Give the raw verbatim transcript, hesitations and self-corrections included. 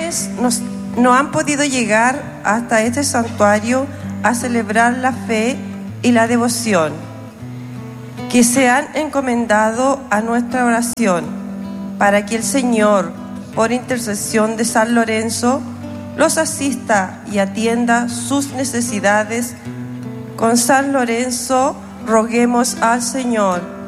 quienes nos, no han podido llegar hasta este santuario a celebrar la fe y la devoción, que se han encomendado a nuestra oración, para que el Señor, por intercesión de San Lorenzo, los asista y atienda sus necesidades. Con San Lorenzo roguemos al Señor.